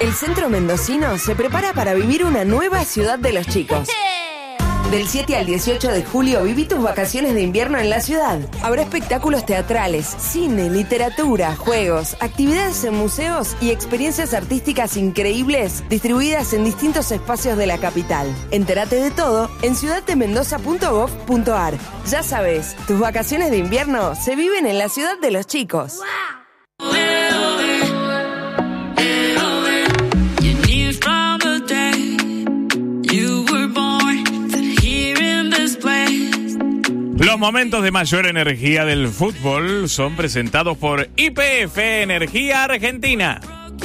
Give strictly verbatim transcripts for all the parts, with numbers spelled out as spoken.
El centro mendocino se prepara para vivir una nueva ciudad de los chicos. Del siete al dieciocho de julio viví tus vacaciones de invierno en la ciudad. Habrá espectáculos teatrales, cine, literatura, juegos, actividades en museos y experiencias artísticas increíbles distribuidas en distintos espacios de la capital. Entérate de todo en ciudad de mendoza punto gov punto ar. Ya sabes, tus vacaciones de invierno se viven en la ciudad de los chicos. Los momentos de mayor energía del fútbol son presentados por Y P F Energía Argentina.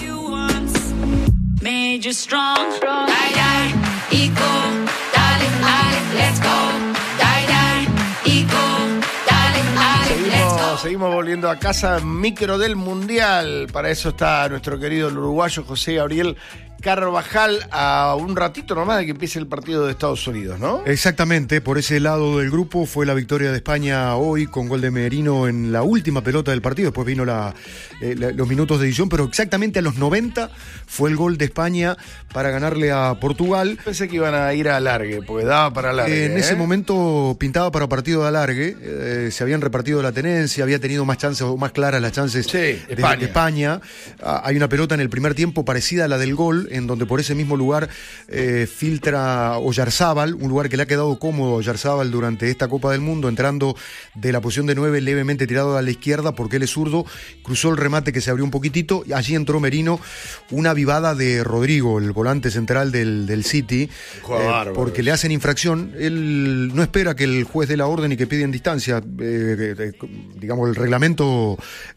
Seguimos, seguimos volviendo a casa, micro del Mundial. Para eso está nuestro querido el uruguayo José Gabriel Carvajal, a un ratito nomás de que empiece el partido de Estados Unidos, ¿no? Exactamente, por ese lado del grupo fue la victoria de España hoy con gol de Merino en la última pelota del partido, después vino la, eh, la, los minutos de edición, pero exactamente a los noventa fue el gol de España para ganarle a Portugal. Pensé que iban a ir a alargue, porque daba para alargue. Eh, en ¿eh? ese momento pintaba para partido de alargue, eh, se habían repartido la tenencia, había tenido más chances o más claras las chances sí, de España. de España. Ah, hay una pelota en el primer tiempo parecida a la del gol, en donde por ese mismo lugar eh, filtra Oyarzábal, un lugar que le ha quedado cómodo a Oyarzábal durante esta Copa del Mundo, entrando de la posición de nueve levemente tirado a la izquierda porque él es zurdo, cruzó el remate que se abrió un poquitito, y allí entró Merino, una vivada de Rodrigo, el volante central del, del City, eh, porque le hacen infracción. Él no espera que el juez dé la orden y que pida en distancia, eh, eh, digamos el reglamento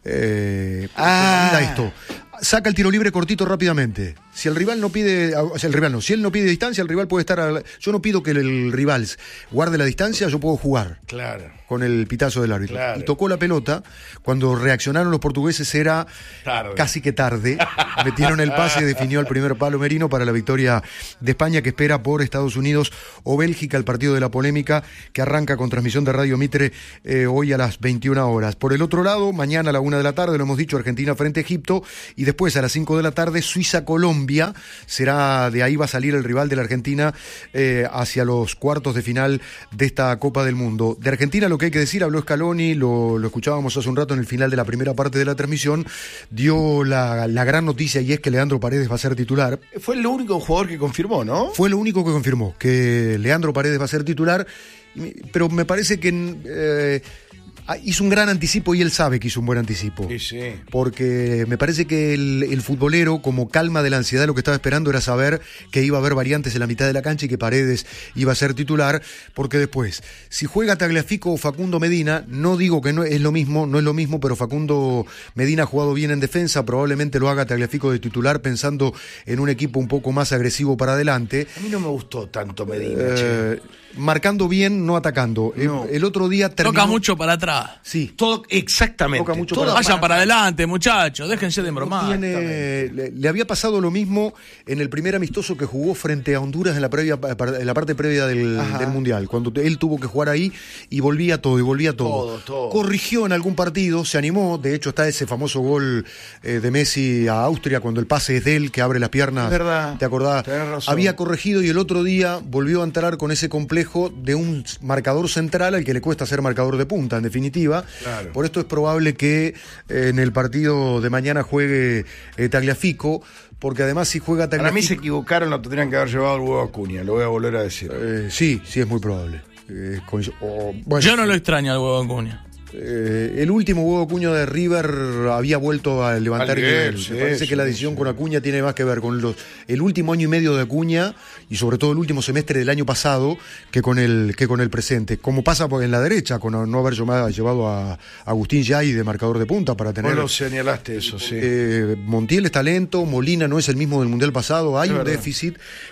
eh, ah. esto. Saca el tiro libre cortito rápidamente. Si el rival no pide, o sea, el rival no, si él no pide distancia, el rival puede estar a, yo no pido que el rival guarde la distancia, yo puedo jugar. Claro. Con el pitazo del árbitro. Claro. Y tocó la pelota, cuando reaccionaron los portugueses era tarde. Casi que tarde. Metieron el pase y definió el primer palo Merino para la victoria de España, que espera por Estados Unidos o Bélgica, el partido de la polémica, que arranca con transmisión de Radio Mitre eh, hoy a las veintiuna horas. Por el otro lado, mañana a la una de la tarde, lo hemos dicho, Argentina frente a Egipto, y después a las cinco de la tarde, Suiza-Colombia. Será, de ahí va a salir el rival de la Argentina eh, hacia los cuartos de final de esta Copa del Mundo. De Argentina, lo que hay que decir, habló Scaloni, lo, lo escuchábamos hace un rato en el final de la primera parte de la transmisión, dio la, la gran noticia, y es que Leandro Paredes va a ser titular. Fue el único jugador que confirmó, ¿no? Fue lo único que confirmó, que Leandro Paredes va a ser titular, pero me parece que eh, hizo un gran anticipo, y él sabe que hizo un buen anticipo. Sí, sí. Porque me parece que el, el futbolero, como calma de la ansiedad, lo que estaba esperando era saber que iba a haber variantes en la mitad de la cancha y que Paredes iba a ser titular, porque después, si juega Tagliafico o Facundo Medina, no digo que no es lo mismo, no es lo mismo, pero Facundo Medina ha jugado bien en defensa, probablemente lo haga Tagliafico de titular pensando en un equipo un poco más agresivo para adelante. A mí no me gustó tanto Medina, eh, marcando bien, no atacando. No. El, el otro día terminó... Toca mucho para atrás. Sí. Todo, exactamente. Toca mucho todo para- Vayan para adelante, muchachos, déjense de embromar. Tiene- le, le había pasado lo mismo en el primer amistoso que jugó frente a Honduras en la previa, en la parte previa del, del Mundial, cuando él tuvo que jugar ahí y volvía todo, y volvía todo. Todo, todo. Corrigió en algún partido, se animó, de hecho está ese famoso gol eh, de Messi a Austria cuando el pase es de él, que abre las piernas. Es verdad. ¿Te acordás? Tenés razón. Había corregido, y el otro día volvió a entrar con ese complejo de un marcador central al que le cuesta ser marcador de punta, en definitiva. Claro. Por esto es probable que eh, en el partido de mañana juegue eh, Tagliafico, porque además si juega Tagliafico... Para mí se equivocaron, no tendrían que haber llevado el huevo a Acuña, lo voy a volver a decir. Eh, sí, sí es muy probable. Eh, con- o, bueno, Yo no lo extraño al huevo Acuña. eh, el último huevo Acuña de River había vuelto a levantar Al el nivel, nivel. sí, Me parece sí, que la decisión sí. con Acuña tiene más que ver con los el último año y medio de Acuña, y sobre todo el último semestre del año pasado, que con el que con el presente. Como pasa en la derecha, con no haber llevado, llevado a Agustín Yay de marcador de punta para tener... Vos lo señalaste eso, sí. Eh, Montiel es talento, Molina no es el mismo del Mundial pasado, hay Es un verdad. déficit.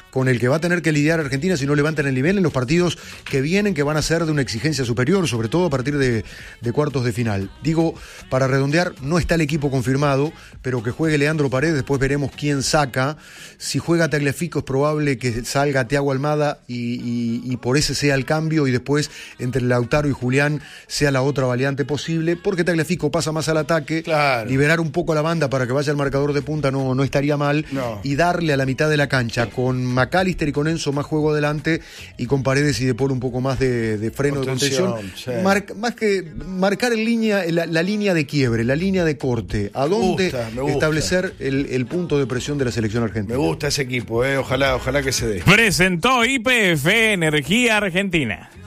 con el que va a tener que lidiar Argentina si no levantan el nivel en los partidos que vienen, que van a ser de una exigencia superior, sobre todo a partir de, de cuartos de final. Digo, para redondear, no está el equipo confirmado, pero que juegue Leandro Paredes, después veremos quién saca. Si juega Tagliafico es probable que salga Thiago Almada y, y, y por ese sea el cambio, y después entre Lautaro y Julián sea la otra variante posible, porque Tagliafico pasa más al ataque, claro. liberar un poco a la banda para que vaya el marcador de punta no, no estaría mal, no. y darle a la mitad de la cancha con McAllister y con Enzo más juego adelante, y con Paredes y De Paul un poco más de, de freno Contención, de contención, sí. Mar, más que marcar en línea la, la línea de quiebre, la línea de corte, a dónde gusta, me gusta. establecer el, el punto de presión de la selección argentina. Me gusta ese equipo, eh. ojalá, ojalá que se dé. Presentó Y P F Energía Argentina.